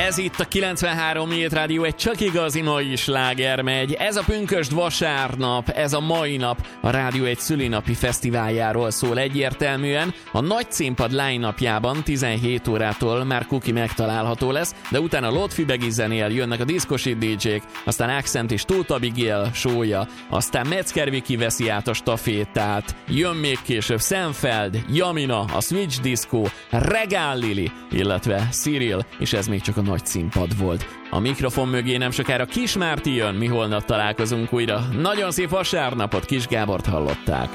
Ez itt a 93 Hét Rádió, egy csak igazi mai sláger megy. Ez a pünkösd vasárnap, ez a mai nap a Rádió egy szülinapi fesztiváljáról szól egyértelműen. A Nagy Színpad line-upjában 17 órától már Kuki megtalálható lesz, de utána Lord Fibegi zenél, jönnek a Diszkosit DJ-k, aztán Accent és Tóth Abigail show-ja, aztán Metzger Viki veszi át a stafétát, jön még később Senfeld, Jamina, a Switch Disco, Regál Lili, illetve Cyril, és ez még csak a Nagy Színpad volt. A mikrofon mögé nem sokára Kis Márti jön, mi holnap találkozunk újra. Nagyon szép vasárnapot, Kis Gábort hallották.